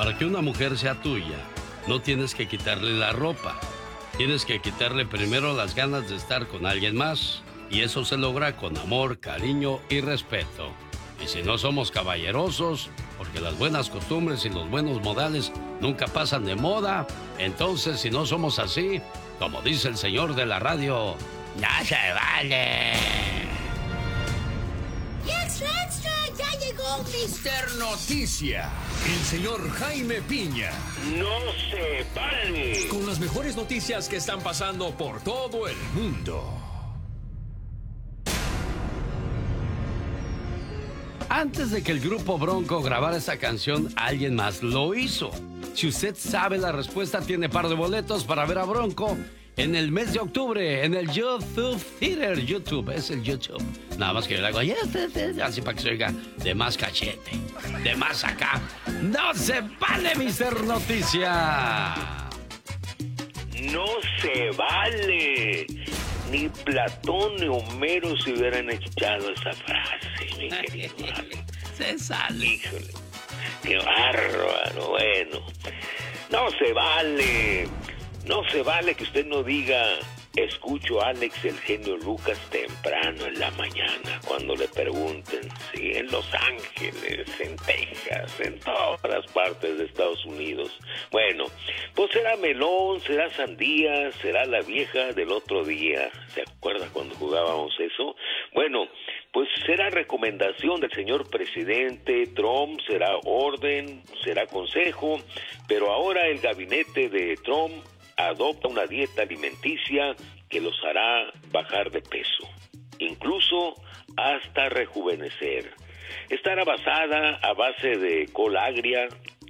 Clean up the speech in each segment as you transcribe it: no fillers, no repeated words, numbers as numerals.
Para que una mujer sea tuya, no tienes que quitarle la ropa. Tienes que quitarle primero las ganas de estar con alguien más. Y eso se logra con amor, cariño y respeto. Y si no somos caballerosos, porque las buenas costumbres y los buenos modales nunca pasan de moda, entonces si no somos así, como dice el señor de la radio, ¡no se vale! ¡Extra, extra! ¡Ya llegó Mr. Noticia! El señor Jaime Piña. ¡No se vale! Con las mejores noticias que están pasando por todo el mundo. Antes de que el grupo Bronco grabara esa canción, alguien más lo hizo. Si usted sabe la respuesta, tiene par de boletos para ver a Bronco en el mes de octubre en el YouTube Theater. YouTube, es el YouTube. Nada más que yo le hago así para que se oiga de más cachete, de más acá. ¡No se vale, Mr. Noticia! ¡No se vale! Ni Platón ni Homero se hubieran echado esa frase, mi querido Alex. Se sale. Híjole, qué bárbaro. Bueno, no se vale. No se vale que usted no diga, escucho a Alex el genio Lucas temprano en la mañana, cuando le pregunten, sí, en Los Ángeles, en Texas, en todas partes de Estados Unidos. Bueno, pues será melón, será sandía, será la vieja del otro día. ¿Se acuerda cuando jugábamos eso? Bueno, pues será recomendación del señor presidente Trump, será orden, será consejo, pero ahora el gabinete de Trump adopta una dieta alimenticia que los hará bajar de peso, incluso hasta rejuvenecer. Estará basada a base de col agria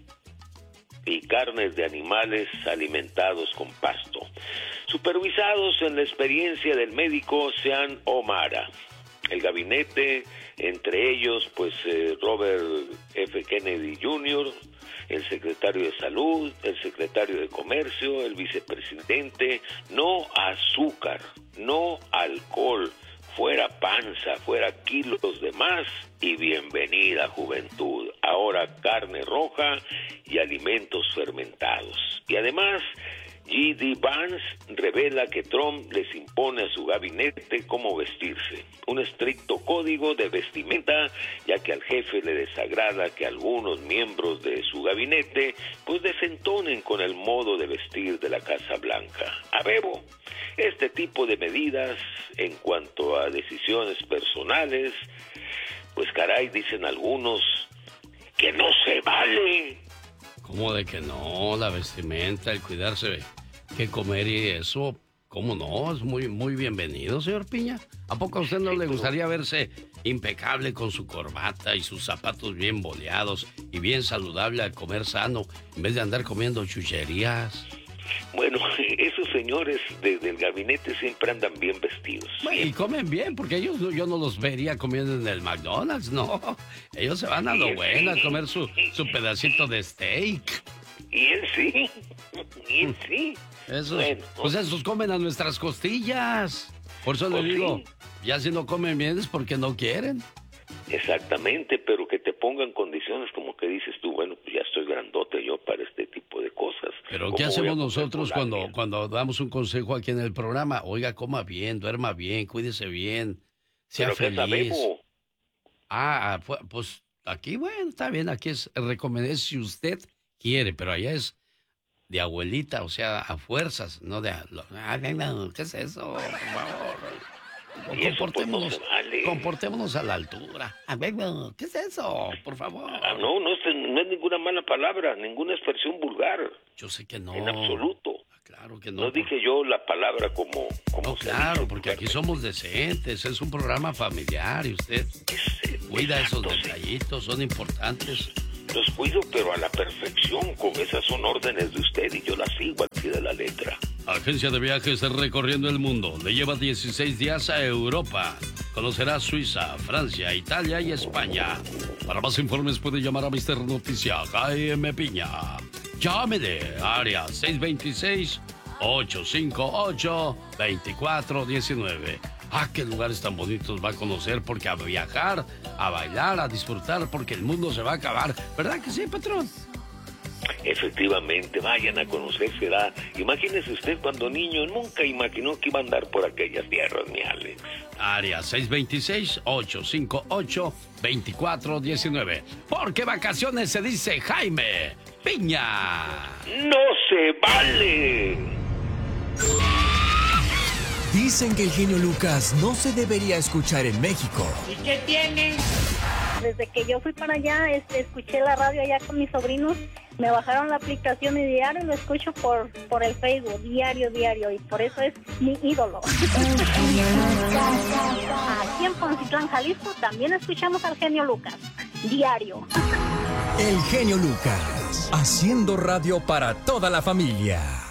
y carnes de animales alimentados con pasto, supervisados en la experiencia del médico Sean O'Mara. El gabinete, entre ellos, pues Robert F. Kennedy Jr., el secretario de Salud, el secretario de Comercio, el vicepresidente, no azúcar, no alcohol, fuera panza, fuera kilos de más y bienvenida juventud. Ahora carne roja y alimentos fermentados. Y además, J.D. Vance revela que Trump les impone a su gabinete cómo vestirse. Un estricto código de vestimenta, ya que al jefe le desagrada que algunos miembros de su gabinete pues desentonen con el modo de vestir de la Casa Blanca. A bebo, este tipo de medidas en cuanto a decisiones personales, pues caray, dicen algunos, que no se vale. ¿Cómo de que no? La vestimenta, el cuidarse, qué comer y eso, ¿cómo no? Es muy bienvenido, señor Piña. ¿A poco a usted no le gustaría verse impecable con su corbata y sus zapatos bien boleados y bien saludable al comer sano, en vez de andar comiendo chucherías? Bueno, esos señores del gabinete siempre andan bien vestidos. Bueno, y comen bien, porque ellos yo no los vería comiendo en el McDonald's, no. Ellos se van a lo bueno, a comer su pedacito de steak. Y él sí, Esos, bueno, pues esos comen a nuestras costillas. Por eso le digo, ya si no comen bien es porque no quieren. Exactamente, pero que te pongan condiciones como que dices tú, bueno, pues ya estoy grandote yo para este tipo de cosas. Pero ¿qué hacemos nosotros cuando damos un consejo aquí en el programa? Oiga, coma bien, duerma bien, cuídese bien, sea pero feliz. Pues aquí, bueno, está bien, aquí es recomendar si usted quiere, pero allá es de abuelita, o sea, a fuerzas, no de... ¿Qué es eso? Por favor. Comportémonos a la altura. ¿Qué es eso? Por favor. No es ninguna mala palabra, ninguna expresión vulgar. Yo sé que no. En absoluto. Claro que no. No dije yo la palabra como no, claro, porque aquí somos decentes, es un programa familiar y usted cuida esos detallitos, son importantes. Los cuido, pero a la perfección, con esas son órdenes de usted y yo las sigo al pie de la letra. Agencia de viajes recorriendo el mundo. Le lleva 16 días a Europa. Conocerá Suiza, Francia, Italia y España. Para más informes puede llamar a Mr. Noticia Jaime Piña. Llámele, área 626-858-2419. ¿Qué lugares tan bonitos va a conocer? Porque a viajar, a bailar, a disfrutar, porque el mundo se va a acabar. ¿Verdad que sí, patrón? Efectivamente, vayan a conocerse. Imagínese usted cuando niño, nunca imaginó que iba a andar por aquellas tierras, mi Alex. Área 626-858-2419. Porque vacaciones se dice Jaime Piña. ¡No se vale! Dicen que el genio Lucas no se debería escuchar en México. ¿Y qué tiene? Desde que yo fui para allá, escuché la radio allá con mis sobrinos, me bajaron la aplicación y diario lo escucho por el Facebook, diario, y por eso es mi ídolo. Aquí en Poncitlán, Jalisco, también escuchamos al genio Lucas, diario. El genio Lucas, haciendo radio para toda la familia.